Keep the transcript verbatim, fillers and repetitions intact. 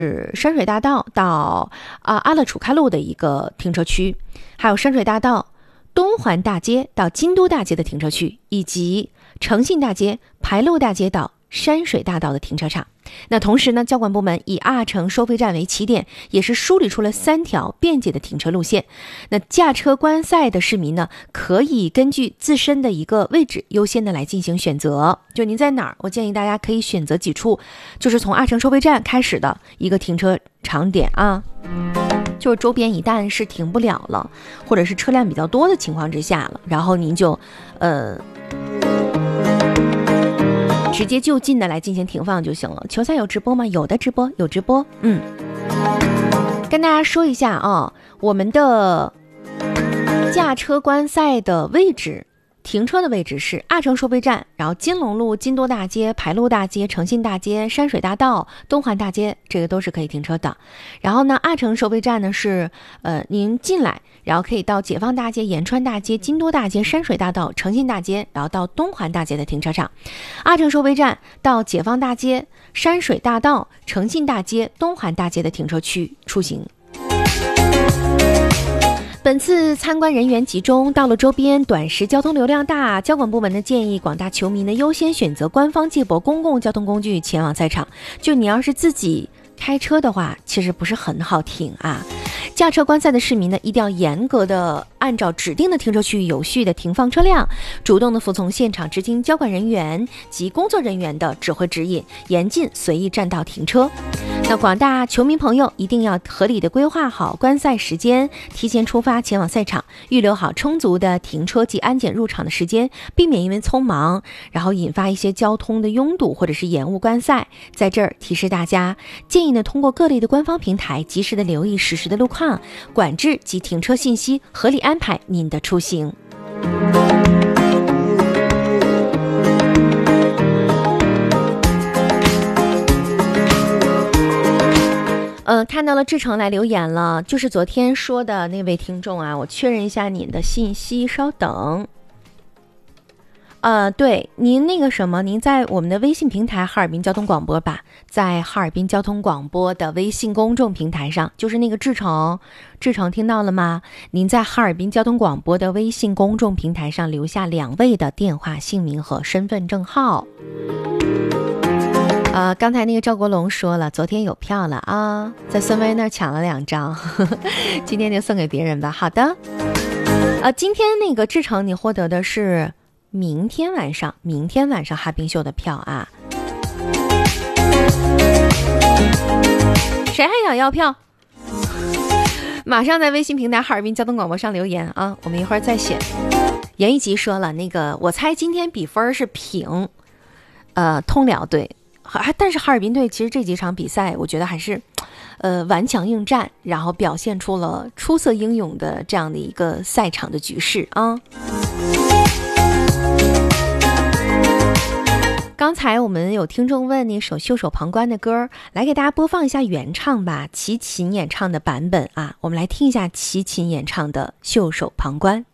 是山水大道到啊阿勒楚喀路的一个停车区，还有山水大道东环大街到京都大街的停车区，以及诚信大街、牌路大街到山水大道的停车场。那同时呢，交管部门以阿城收费站为起点，也是梳理出了三条便捷的停车路线。那驾车观赛的市民呢，可以根据自身的一个位置优先的来进行选择。就您在哪儿，我建议大家可以选择几处，就是从阿城收费站开始的一个停车场点啊。就是周边一旦是停不了了，或者是车辆比较多的情况之下了，然后您就呃直接就近的来进行停放就行了。球赛有直播吗？有的直播，有直播。嗯，跟大家说一下啊，我们的驾车观赛的位置，停车的位置是阿城收费站，然后金龙路、金都大街、牌路大街、诚信大街、山水大道、东环大街，这个都是可以停车的。然后呢，阿城收费站呢是呃您进来，然后可以到解放大街、延川大街、金都大街、山水大道、诚信大街，然后到东环大街的停车场。阿城收费站到解放大街、山水大道、诚信大街、东环大街的停车区出行。本次参观人员集中，道路周边短时交通流量大，交管部门呢建议广大球迷呢优先选择官方接驳公共交通工具前往赛场。就你要是自己开车的话，其实不是很好停啊。驾车观赛的市民呢，一定要严格的按照指定的停车区有序的停放车辆，主动的服从现场执勤交管人员及工作人员的指挥指引，严禁随意占道停车。那广大球迷朋友一定要合理的规划好观赛时间，提前出发前往赛场，预留好充足的停车及安检入场的时间，避免因为匆忙然后引发一些交通的拥堵或者是延误观赛。在这儿提示大家，建议呢通过各类的官方平台及时的留意实时的路况管制及停车信息，合理安排您的出行。呃，看到了志成来留言了，就是昨天说的那位听众啊，我确认一下您的信息，稍等。呃，对，您那个什么，您在我们的微信平台哈尔滨交通广播吧，在哈尔滨交通广播的微信公众平台上，就是那个志成，志成听到了吗？您在哈尔滨交通广播的微信公众平台上留下两位的电话、姓名和身份证号。呃，刚才那个赵国龙说了，昨天有票了啊，在孙威那儿抢了两张，呵呵，今天就送给别人吧。好的，呃，今天那个志成你获得的是明天晚上，明天晚上哈滨秀的票啊。谁还想要票？马上在微信平台哈尔滨交通广播上留言啊，我们一会儿再写。严一吉说了，那个我猜今天比分是平，呃，通辽队。还但是哈尔滨队其实这几场比赛我觉得还是呃顽强应战，然后表现出了出色英勇的这样的一个赛场的局势啊。刚才我们有听众问那首袖手旁观的歌，来给大家播放一下原唱吧，齐秦演唱的版本啊，我们来听一下齐秦演唱的袖手旁观。